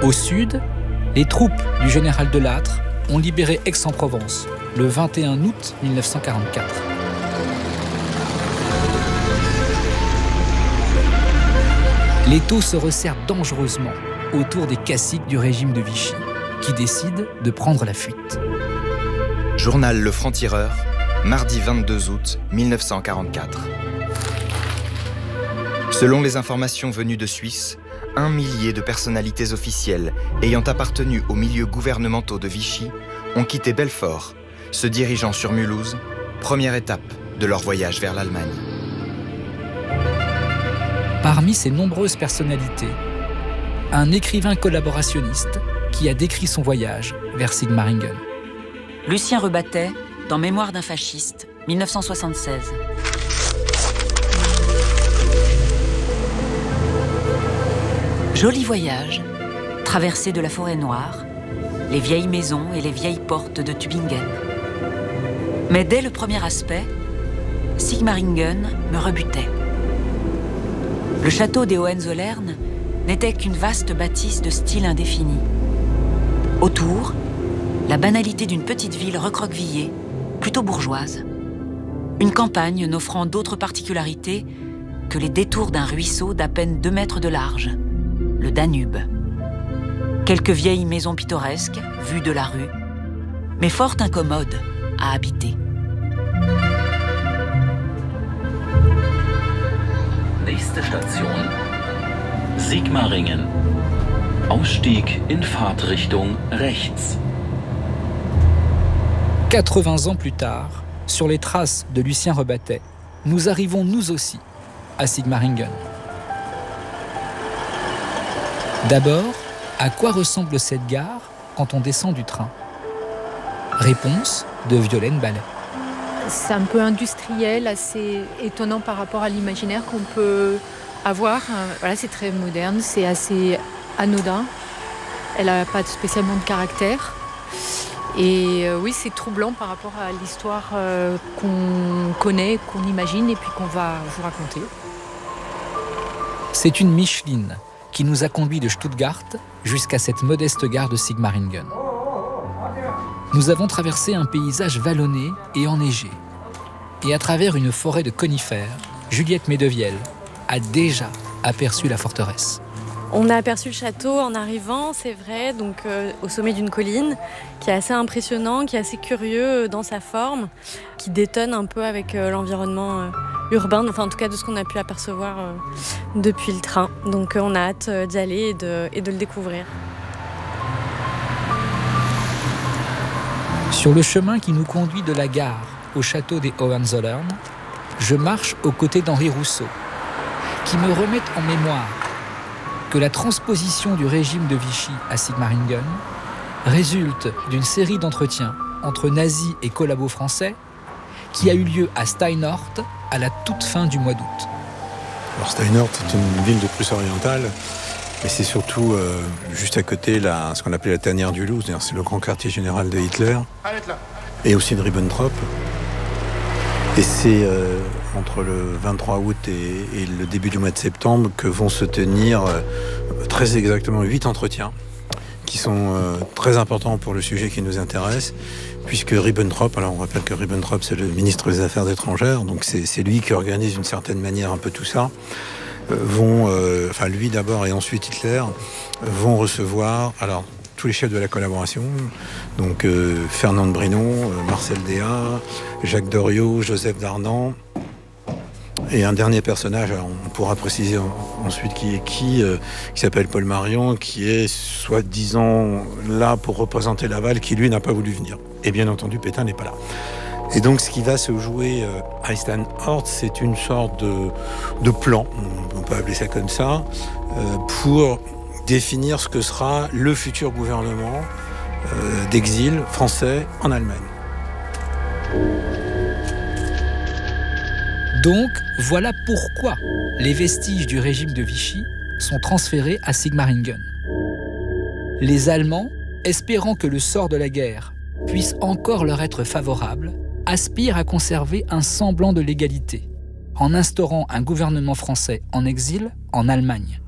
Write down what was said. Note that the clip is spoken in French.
Au sud, les troupes du général Delattre ont libéré Aix-en-Provence le 21 août 1944. L'étau se resserre dangereusement autour des caciques du régime de Vichy, qui décident de prendre la fuite. Journal Le Franc-Tireur, mardi 22 août 1944. Selon les informations venues de Suisse, 1 millier de personnalités officielles ayant appartenu aux milieux gouvernementaux de Vichy ont quitté Belfort, se dirigeant sur Mulhouse, première étape de leur voyage vers l'Allemagne. Parmi ces nombreuses personnalités, un écrivain collaborationniste qui a décrit son voyage vers Sigmaringen. Lucien Rebattet, dans Mémoire d'un fasciste, 1976. Joli voyage, traversée de la forêt noire, les vieilles maisons et les vieilles portes de Tübingen. Mais dès le premier aspect, Sigmaringen me rebutait. Le château des Hohenzollern n'était qu'une vaste bâtisse de style indéfini. Autour, la banalité d'une petite ville recroquevillée, plutôt bourgeoise. Une campagne n'offrant d'autres particularités que les détours d'un ruisseau d'à peine 2 mètres de large, le Danube. Quelques vieilles maisons pittoresques, vues de la rue, mais fort incommodes à habiter. Nächste Station, Sigmaringen. Ausstieg in Fahrtrichtung rechts. 80 ans plus tard, sur les traces de Lucien Rebattet, nous arrivons nous aussi à Sigmaringen. D'abord, à quoi ressemble cette gare quand on descend du train ? Réponse de Violaine Ballet. C'est un peu industriel, assez étonnant par rapport à l'imaginaire qu'on peut avoir. Voilà, c'est très moderne, c'est assez anodin. Elle n'a pas spécialement de caractère. Et oui, c'est troublant par rapport à l'histoire qu'on connaît, qu'on imagine et puis qu'on va vous raconter. C'est une Micheline qui nous a conduits de Stuttgart jusqu'à cette modeste gare de Sigmaringen. Nous avons traversé un paysage vallonné et enneigé. Et à travers une forêt de conifères, Juliette Medevielle a déjà aperçu la forteresse. On a aperçu le château en arrivant, c'est vrai, donc au sommet d'une colline, qui est assez impressionnant, qui est assez curieux dans sa forme, qui détonne un peu avec l'environnement urbain, enfin en tout cas de ce qu'on a pu apercevoir depuis le train. Donc on a hâte d'y aller et de le découvrir. Sur le chemin qui nous conduit de la gare au château des Hohenzollern, je marche aux côtés d'Henri Rousseau, qui me remettent en mémoire que la transposition du régime de Vichy à Sigmaringen résulte d'une série d'entretiens entre nazis et collabos français qui a eu lieu à Steinort à la toute fin du mois d'août. Alors Steinort est une ville de Prusse orientale, mais c'est surtout juste à côté ce qu'on appelait la tanière du Loup, c'est le grand quartier général de Hitler, et aussi de Ribbentrop. Et c'est entre le 23 août et le début du mois de septembre que vont se tenir très exactement 8 entretiens qui sont très importants pour le sujet qui nous intéresse, puisque Ribbentrop, alors on rappelle que Ribbentrop c'est le ministre des Affaires étrangères, donc c'est lui qui organise d'une certaine manière un peu tout ça, lui d'abord et ensuite Hitler, vont recevoir tous les chefs de la collaboration, donc Fernand Brinon, Marcel Déat, Jacques Doriot, Joseph Darnan, et un dernier personnage, alors on pourra préciser ensuite qui est qui s'appelle Paul Marion, qui est soi-disant là pour représenter Laval, qui lui n'a pas voulu venir. Et bien entendu, Pétain n'est pas là. Et donc ce qui va se jouer à Steinort, c'est une sorte de plan, on peut appeler ça comme ça, pour définir ce que sera le futur gouvernement d'exil français en Allemagne. Donc, voilà pourquoi les vestiges du régime de Vichy sont transférés à Sigmaringen. Les Allemands, espérant que le sort de la guerre puisse encore leur être favorable, aspirent à conserver un semblant de légalité, en instaurant un gouvernement français en exil en Allemagne.